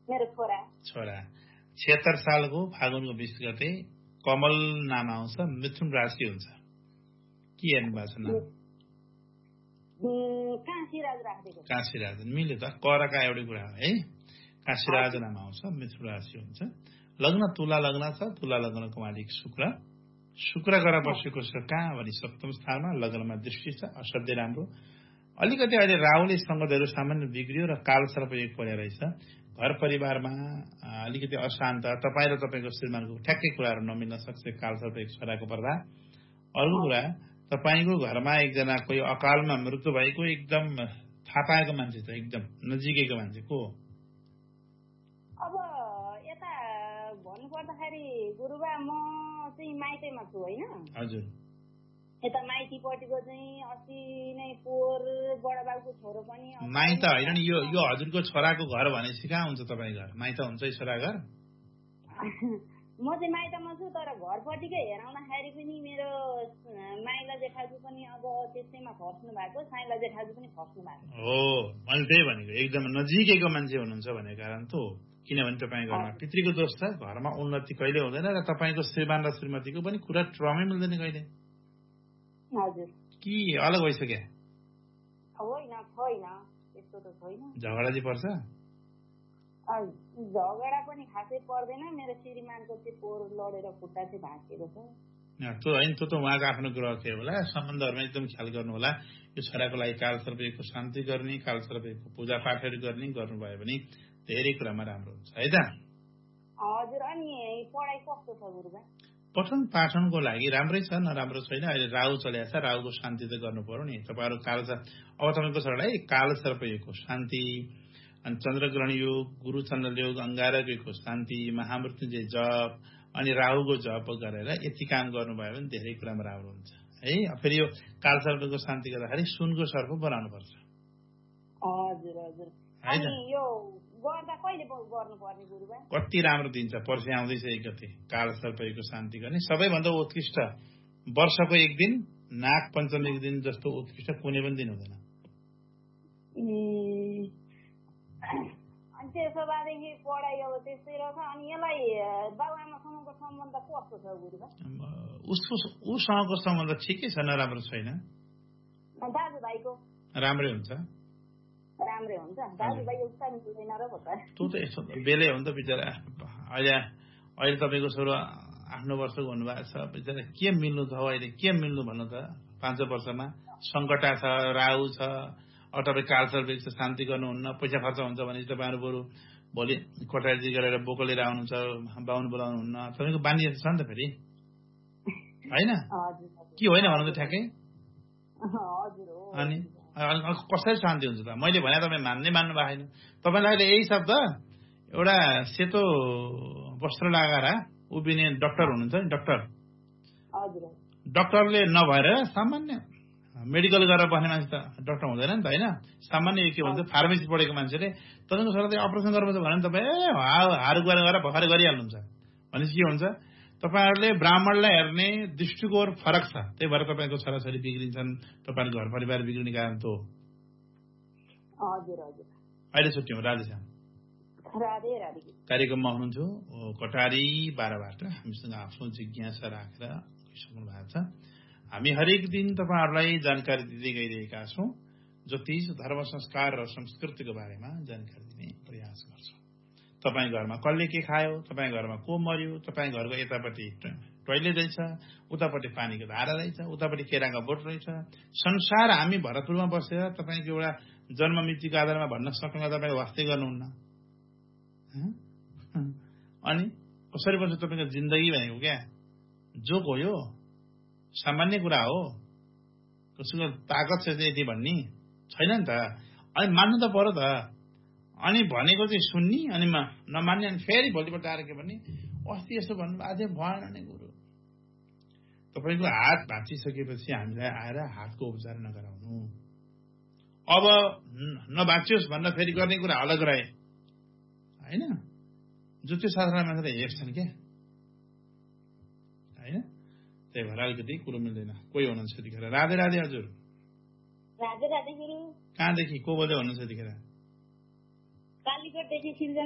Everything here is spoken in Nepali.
मेरो छोरा। 76 सालको फागुनको 20 गते कमल नाम आउँछ, मिथुन राशि हुन्छ। के हेर्नु भएको छ नाम? काशीराज मिल्यो त, करका एउटै कुरा हो है। काशीराज नाम आउँछ, मिथुन राशि हुन्छ। लग्न तुला लग्न छ, तुला लग्नको मालिक शुक्र गएर बसेको छ कहाँ भने सप्तम स्थानमा, लग्नमा दृष्टि छ, असाध्यै राम्रो। अलिकति अहिले राहुले सङ्गतहरू सामान्य बिग्रियो र कालसर्प योग परेको रहेछ। घर परिवारमा अलिकति अशान्त, तपाईँ र तपाईँको श्रीमानको ठ्याक्कै कुराहरू नमिल्न सक्छ कालसर्प योग छोराको पर्दा। अर्को कुरा, तपाईँको घरमा एकजना कोही अकालमा मृत्यु भएको एकदम थाहा पाएको मान्छे छ, एकदम नजिकैको मान्छे को? अब यता भन्नुपर्दाखेरि गुरुबा म चाहिँ माइतीमा छु होइन। हजुर। यता माइतीपट्टिको चाहिँ अस्ति नै पोहोर बडाबाबुको छोरो पनि। माइत होइन नि, यो हजुरको छोराको घर भनेपछि कहाँ हुन्छ तपाईँ घर? माइत हुन्छ छोरा घर? म चाहिँ माइतमा छु, तर घरपट्टिकै हेराउँदाखेरि पनि मेरो माइला जेठाजु पनि अब त्यसैमा फस्नु भएको, साइला जेठाजु पनि फस्नु भएको हो। मैले त्यही भनेको एकदम नजिकैको मान्छे हुनुहुन्छ भन्ने कारण त हो। किनभने तपाईँको घरमा पितृको दोष छ, घरमा उन्नति कहिले हुँदैन र तपाईँको श्रीमान र श्रीमतीको पनि कुरा ट्रमै मिल्दैन कहिले। हजुर। कि अलग भइसक्यो? होइन, छैन त्यस्तो त छैन। झगडा चाहिँ पर्छ? झगडा पनि खासै पर्दैन। मेरो श्रीमानको चाहिँ पोहोर लडेर खुट्टा चाहिँ भाँचिएको छ। त्यो होइन, त्यो त उहाँको आफ्नो ग्रह थियो होला। सम्बन्धहरूमा एकदम ख्याल गर्नु होला। यो छोराको लागि कालसर्पको शान्ति गर्ने, कालसर्पको पूजापाठहरू गर्नुभयो भने धेरै कुरामा राम्रो हुन्छ है त। हजुर। अनि पढाइ कस्तो छ गुरुबा? पठन पाठनको लागि राम्रै छ, नराम्रो छैन। अहिले राहु चलेको छ, राहुको शान्ति त गर्नु पर्यो नि। तपाईँहरू अब तपाईँको छोरालाई कालसर्पको शान्ति, अनि चन्द्रग्रहण योग, गुरु चन्द्र योग, अंगारक योगको शान्ति, महामृत्युञ्जय जप अनि राहुको जप गरेर यति काम गर्नुभयो भने धेरै कुरामा राम्रो हुन्छ है। फेरि यो कालसर्पको शान्ति गर्दाखेरि सुनको सर्प बनाउनु पर्छ। हजुर हजुर। अनि यो गर्दा कहिले गर्नुपर्ने गुरुबा? कति राम्रो दिन छ, पर्सि आउँदैछ 1 गते कालसर्पको शान्ति गर्ने। सबैभन्दा उत्कृष्ट वर्षको एक दिन, नाग पञ्चमीको दिन जस्तो उत्कृष्ट कुनै पनि दिन हुँदैन। अनि त्यसो भएदेखि पढाइ अब त्यस्तै रहेछ। अनि यसलाई बाबुआमासँगको सम्बन्ध कस्तो छ गुरुबा? उसँगको सम्बन्ध ठिकै छ, नराम्रो छैन। दाजुभाइको? राम्रै हुन्छ। राम्रै हुन्छ। दाजुभाइ उता मिल्दैन र पो त। त्यो त यस्तो बेलै हो नि त बिचरा। अहिले तपाईँको छोरो 8 वर्षको हुनुभएको छ, बिचरा के मिल्नु छ अहिले, के मिल्नु भन्नु त? 5 वर्षमा सङ्कटा छ, राहु छ, अब तपाईँ कालसर्पको शान्ति गर्नुहुन्न, पैसा खर्च हुन्छ भने तपाईँहरू बरु भोलि कोठारी गरेर बोको लिएर आउनुहुन्छ, बाहुन बोलाउनुहुन्न। तपाईँको बानी छ नि त फेरि होइन के होइन भन्नु त ठ्याक्कै। अनि कसरी शान्ति हुन्छ त? मैले भने तपाईँ मान्नु भएको छैन। तपाईँलाई अहिले यही शब्द एउटा सेतो वस्त्र लगाएर उभिने डाक्टर हुनुहुन्छ नि, डाक्टरले नभएर सामान्य मेडिकल गरेर बस्ने मान्छे त डाक्टर हुँदैन नि त होइन। सामान्य के भन्छ, फार्मेसी पढेको मान्छेले तपाईँको छोराले अपरेसन गर्नुपर्छ भने तपाईँ हार गरेर भर्खर गरिहाल्नुहुन्छ भनेपछि के हुन्छ? तपाईँहरूले ब्राह्मणलाई हेर्ने दृष्टिकोण फरक छ, त्यही भएर तपाईँको छोराछोरी बिग्रिन्छन्, तपाईँको घर परिवार बिग्रिने कारण त हो। अहिले छुट्टी हो राधेश्याम। कार्यक्रममा हुनुहुन्थ्यो कटारी 12बाट हामीसँग आफ्नो जिज्ञासा राखेर गइसक्नु भएको छ। हामी हरेक दिन तपाईँहरूलाई जानकारी दिँदै गइरहेका छौँ। ज्योतिष, धर्म, संस्कार र संस्कृतिको बारेमा जानकारी दिने प्रयास गर्छौँ। तपाईँ घरमा कसले के खायो, तपाईँ घरमा को मर्यो, तपाईँ घरको यतापट्टि टोइलेट रहेछ, उतापट्टि पानीको धारा रहेछ, उतापट्टि केराको बोट रहेछ। संसार हामी भरतपुरमा बसेर तपाईँको एउटा जन्म मृत्युको आधारमा भन्न सक्नुमा तपाईँ वास्तै गर्नुहुन्न। अनि कसरी बस्छ तपाईँको जिन्दगी भनेको? क्या जोक हो यो? सामान्य कुरा हो? कसैको ताकत छ यति भन्ने छैन नि त। अनि मान्नु त पर्यो त। अनि भनेको चाहिँ सुन्ने, अनि नमान्ने, अनि फेरि भोलिपल्ट आएर के भन्ने, अस्ति यस्तो भन्नुभएको थियो, भएन नि गुरु। तपाईँको हात भाँचिसकेपछि हामीलाई आएर हातको उपचार नगराउनु। अब नभाँचियोस् भनेर फेरि गर्ने कुरा अलग रहे होइन। ज्योतिष शास्त्रमा मात्र हेर्छन् क्या होइन। त्यही भएर अलिकति कुरो मिल्दैन। कोही हुनुहुन्छ यतिखेर? राधे राधे हजुर। राधे राधे गुरु। कहाँदेखि को बोल्दै हुनुहुन्छ यतिखेर? कालीकोटदेखि